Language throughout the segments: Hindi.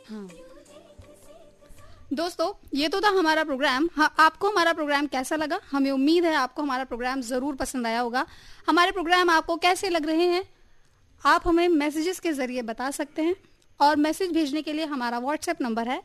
हाँ दोस्तों, ये तो था हमारा प्रोग्राम। हाँ, आपको हमारा प्रोग्राम कैसा लगा? हमें उम्मीद है आपको हमारा प्रोग्राम जरूर पसंद आया होगा। हमारे प्रोग्राम आपको कैसे लग रहे हैं आप हमें मैसेजेस के जरिए बता सकते हैं, और मैसेज भेजने के लिए हमारा व्हाट्सएप नंबर है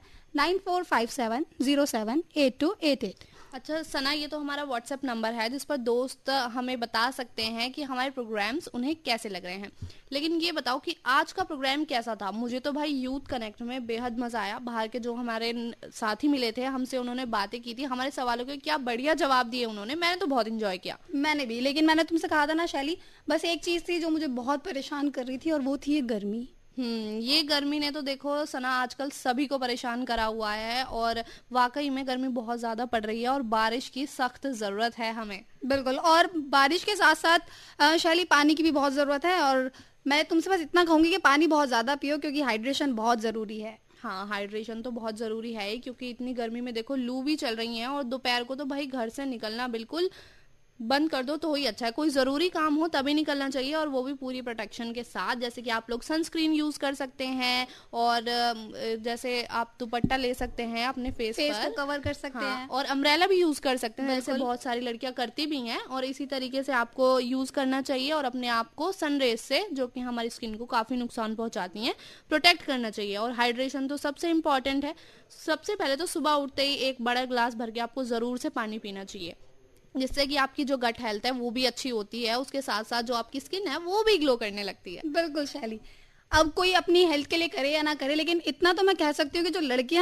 9457078288। अच्छा सना, ये तो हमारा व्हाट्सएप नंबर है जिस पर दोस्त हमें बता सकते हैं कि हमारे प्रोग्राम्स उन्हें कैसे लग रहे हैं। लेकिन ये बताओ कि आज का प्रोग्राम कैसा था? मुझे तो भाई यूथ कनेक्ट में बेहद मजा आया। बाहर के जो हमारे साथी मिले थे, हमसे उन्होंने बातें की थी, हमारे सवालों के क्या बढ़िया जवाब दिए उन्होंने। मैंने तो बहुत इंजॉय किया। मैंने भी, लेकिन मैंने तुमसे कहा था ना शैली, बस एक चीज थी जो मुझे बहुत परेशान कर रही थी, और वो थी ये गर्मी। ये गर्मी ने तो देखो सना आजकल सभी को परेशान करा हुआ है, और वाकई में गर्मी बहुत ज्यादा पड़ रही है और बारिश की सख्त जरूरत है हमें। बिल्कुल, और बारिश के साथ साथ शैली पानी की भी बहुत जरूरत है। और मैं तुमसे बस इतना कहूंगी कि पानी बहुत ज्यादा पियो, क्योंकि हाइड्रेशन बहुत जरूरी है। हाँ, हाइड्रेशन तो बहुत जरूरी है ही, क्योंकि इतनी गर्मी में देखो लू भी चल रही है, और दोपहर को तो भाई घर से निकलना बिल्कुल बंद कर दो तो ही अच्छा है। कोई जरूरी काम हो तभी निकलना चाहिए, और वो भी पूरी प्रोटेक्शन के साथ। जैसे कि आप लोग सनस्क्रीन यूज कर सकते हैं, और जैसे आप दुपट्टा ले सकते हैं अपने फेस को कवर कर सकते हैं, और अम्ब्रेला भी यूज कर सकते हैं, जैसे बहुत सारी लड़कियां करती भी हैं। और इसी तरीके से आपको यूज करना चाहिए, और अपने आप को सनरेज से, जो कि हमारी स्किन को काफी नुकसान पहुंचाती हैं, प्रोटेक्ट करना चाहिए। और हाइड्रेशन तो सबसे इम्पोर्टेंट है। सबसे पहले तो सुबह उठते ही एक बड़ा ग्लास भर के आपको जरूर से पानी पीना चाहिए, जिससे कि आपकी जो गट हेल्थ है वो भी अच्छी होती है। उसके साथ साथ जो आपकी स्किन है वो भी ग्लो करने लगती है। बिल्कुल शैली, अब कोई अपनी हेल्थ के लिए करे या ना करे, लेकिन इतना तो मैं कह सकती हूँ कि जो लड़कियां